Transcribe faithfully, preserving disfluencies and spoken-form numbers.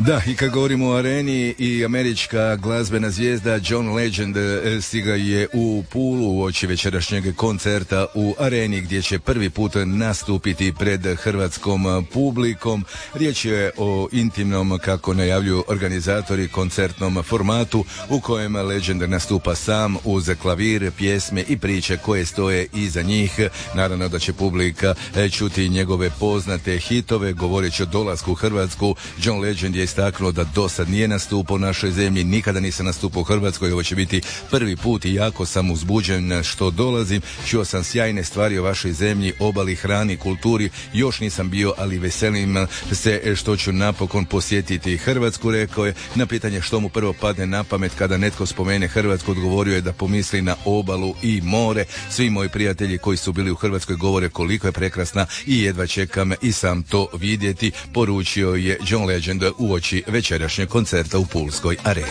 Da, i kad govorimo o areni, i američka glazbena zvijezda John Legend stigao je u Pulu uoči večerašnjeg koncerta u areni gdje će prvi put nastupiti pred hrvatskom publikom. Riječ je o intimnom, kako najavljuju organizatori, koncertnom formatu u kojem Legend nastupa sam uz klavir, pjesme i priče koje stoje iza njih. Naravno da će publika čuti njegove poznate hitove. Govoreći o dolasku u Hrvatsku, John Legend je istaknuo da do sad nije nastupao u našoj zemlji, nikada nisam nastupao u Hrvatskoj, ovo će biti prvi put i jako sam uzbuđen što dolazim. Čuo sam sjajne stvari o vašoj zemlji, obali, hrani, kulturi, još nisam bio, ali veselim se što ću napokon posjetiti Hrvatsku, rekao je. Na pitanje što mu prvo padne na pamet kada netko spomene Hrvatsku, odgovorio je da pomisli na obalu i more. Svi moji prijatelji koji su bili u Hrvatskoj govore koliko je prekrasna i jedva čekam i sam to vidjeti, poručio je John Legend uoči večerašnjeg koncerta u pulskoj areni.